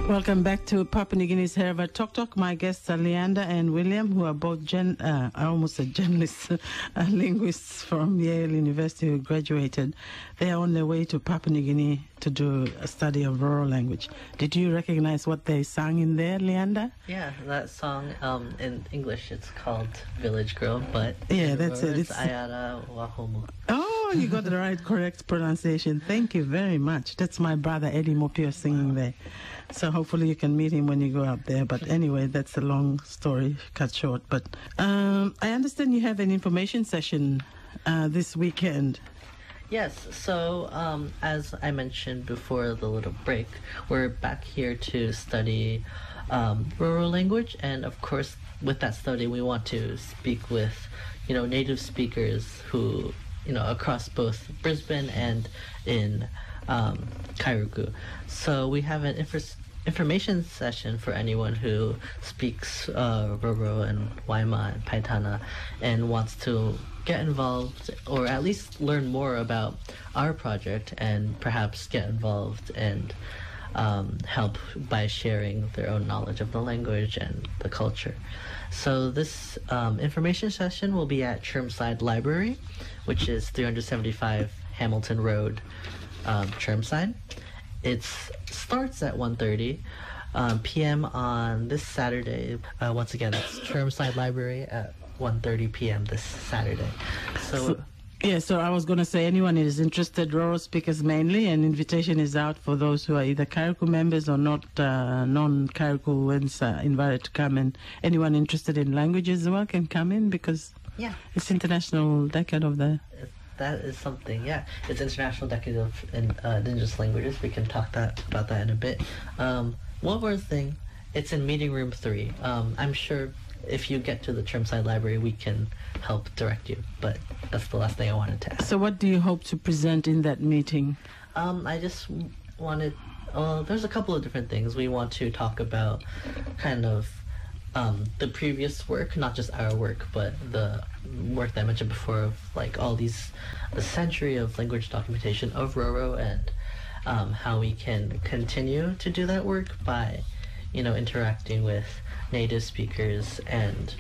Welcome back to Papua New Guinea's Hereva Talk Talk. My guests are Leander and William, who are both I almost said journalists, linguists from Yale University who graduated. They are on their way to Papua New Guinea to do a study of rural language. Did you recognize what they sang in there, Leander? Yeah, that song in English it's called Village Girl, but yeah, that's it. It's Ayara Wahomu. Oh, you got the right, correct pronunciation. Thank you very much. That's my brother Eddie Mopio singing there. So hopefully you can meet him when you go out there. But anyway, that's a long story cut short. But I understand you have an information session this weekend. Yes, so as I mentioned before the little break, we're back here to study rural language. And of course, with that study, we want to speak with, native speakers who, across both Brisbane and in Kairuku. So we have an information session for anyone who speaks Roro and Waima and Paitana and wants to get involved or at least learn more about our project and perhaps get involved and help by sharing their own knowledge of the language and the culture. So this information session will be at Chermside Library, which is 375 Hamilton Road, Chermside. It starts at 1:30 p.m. on this Saturday. Once again, it's Chermside Library at 1:30 p.m. this Saturday. So I was going to say anyone who is interested, rural speakers mainly, an invitation is out for those who are either Kairuku members or not non-Kairukuans invited to come, and anyone interested in languages as well can come in because it's International Decade of the... That is something, yeah. It's International Decade of Indigenous Languages. We can talk about that in a bit. One more thing, it's in Meeting Room 3. I'm sure if you get to the Chermside Library, we can help direct you. But that's the last thing I wanted to add. So what do you hope to present in that meeting? I just wanted... there's a couple of different things. We want to talk about kind of the previous work, not just our work, but the work that I mentioned before of like all these, the century of language documentation of Roro and how we can continue to do that work by, interacting with native speakers and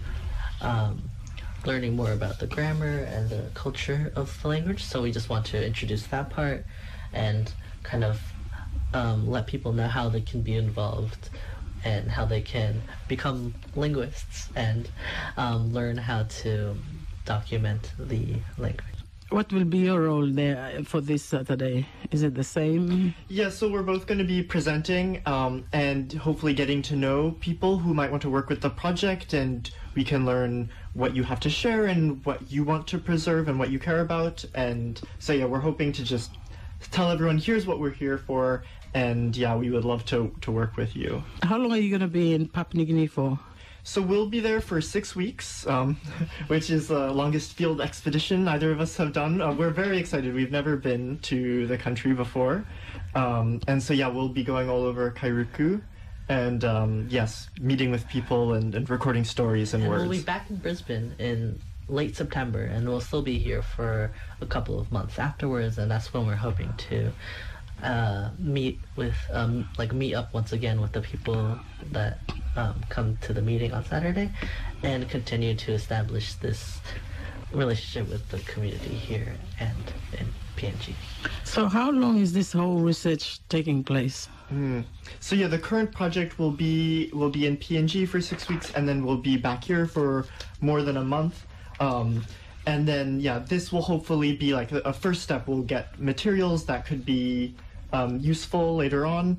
learning more about the grammar and the culture of the language. So we just want to introduce that part and kind of let people know how they can be involved and how they can become linguists and learn how to document the language. What will be your role there for this Saturday? Is it the same? Yeah, so we're both going to be presenting and hopefully getting to know people who might want to work with the project, and we can learn what you have to share and what you want to preserve and what you care about. And so we're hoping to just tell everyone, here's what we're here for, and we would love to work with you. How long are you going to be in Papua New Guinea for? So we'll be there for 6 weeks, which is the longest field expedition either of us have done. We're very excited. We've never been to the country before. And so we'll be going all over Kairuku and meeting with people and recording stories and words. We'll be back in Brisbane in late September, and we'll still be here for a couple of months afterwards, and that's when we're hoping to meet up once again with the people that come to the meeting on Saturday and continue to establish this relationship with the community here and in PNG. So how long is this whole research taking place? So the current project will be in PNG for 6 weeks, and then we'll be back here for more than a month. And then this will hopefully be like a first step. We'll get materials that could be useful later on.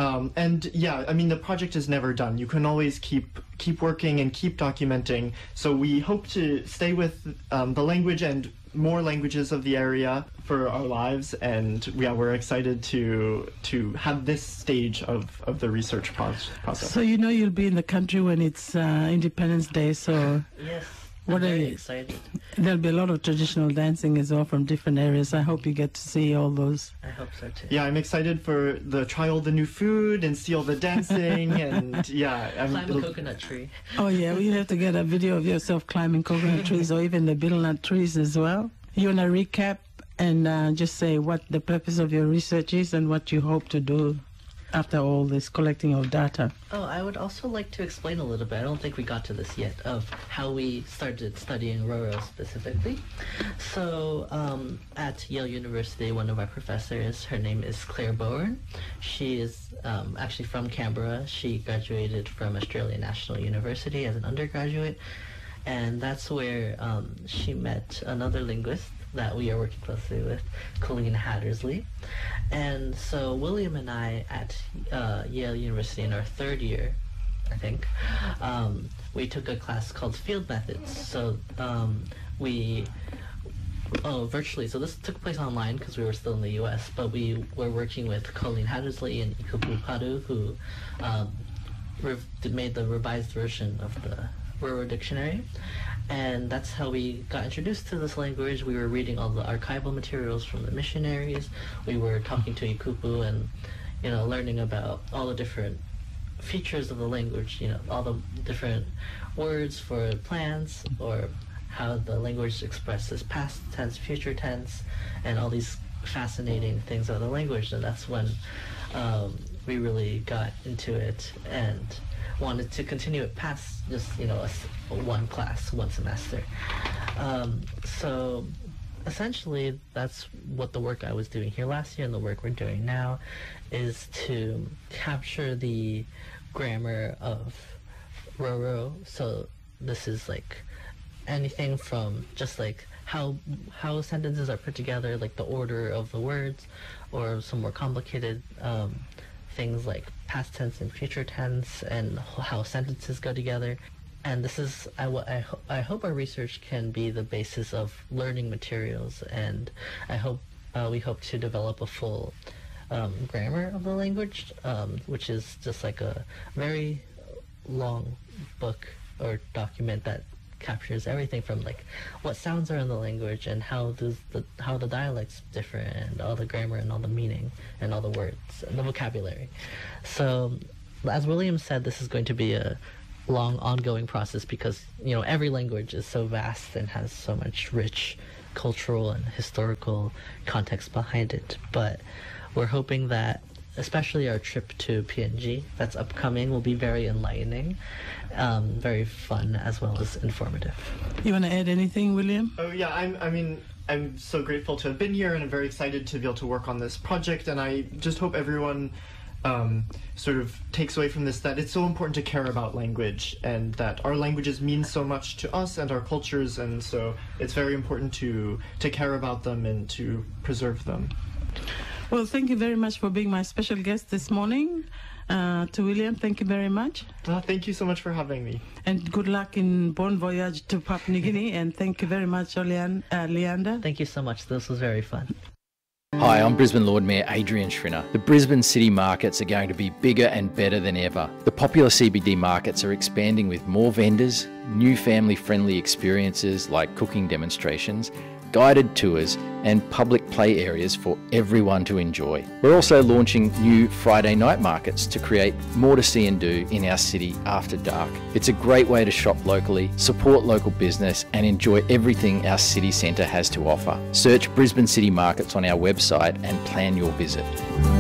The project is never done. You can always keep working and keep documenting. So we hope to stay with the language and more languages of the area for our lives. And we're excited to have this stage of the research process. So you'll be in the country when it's Independence Day. So yes. What I'm are very you excited. There'll be a lot of traditional dancing as well from different areas. I hope you get to see all those. I hope so too. Yeah, I'm excited for try all the new food and see all the dancing and climb a coconut tree. Oh yeah, we have to get a video of yourself climbing coconut trees or even the betel nut trees as well. You want to recap and just say what the purpose of your research is and what you hope to do after all this collecting of data? Oh, I would also like to explain a little bit. I don't think we got to this yet, of how we started studying Roro specifically. So at Yale University, one of our professors, her name is Claire Bowen. She is actually from Canberra. She graduated from Australian National University as an undergraduate, and that's where she met another linguist that we are working closely with, Colleen Hattersley. And so William and I at Yale University in our third year, I think, we took a class called Field Methods. So virtually. So this took place online because we were still in the U.S., but we were working with Colleen Hattersley and Ikupu Padu, who made the revised version of the Roro dictionary. And that's how we got introduced to this language. We were reading all the archival materials from the missionaries. We were talking to Ikupu and, learning about all the different features of the language, all the different words for plants, or how the language expresses past tense, future tense, and all these fascinating things of the language. And that's when we really got into it and wanted to continue it past just one class, one semester. So essentially that's what the work I was doing here last year and the work we're doing now is to capture the grammar of Roro. So this is like anything from just like how sentences are put together, like the order of the words, or some more complicated things like past tense and future tense, and how sentences go together. And this is, I hope our research can be the basis of learning materials, and we hope to develop a full grammar of the language, which is just like a very long book or document that captures everything from like what sounds are in the language and how the dialects differ, and all the grammar and all the meaning and all the words and the vocabulary. So as William said, this is going to be a long ongoing process because every language is so vast and has so much rich cultural and historical context behind it. But we're hoping that especially our trip to PNG that's upcoming will be very enlightening, very fun, as well as informative. You want to add anything, William? Oh yeah, I'm so grateful to have been here, and I'm very excited to be able to work on this project, and I just hope everyone sort of takes away from this that it's so important to care about language, and that our languages mean so much to us and our cultures, and so it's very important to care about them and to preserve them. Well, thank you very much for being my special guest this morning. To William, thank you very much. Thank you so much for having me. And good luck in bon voyage to Papua New Guinea. And thank you very much, Leander. Thank you so much. This was very fun. Hi, I'm Brisbane Lord Mayor Adrian Schrinner. The Brisbane city markets are going to be bigger and better than ever. The popular CBD markets are expanding with more vendors, new family-friendly experiences like cooking demonstrations, guided tours and public play areas for everyone to enjoy. We're also launching new Friday night markets to create more to see and do in our city after dark. It's a great way to shop locally, support local business and enjoy everything our city centre has to offer. Search Brisbane City Markets on our website and plan your visit.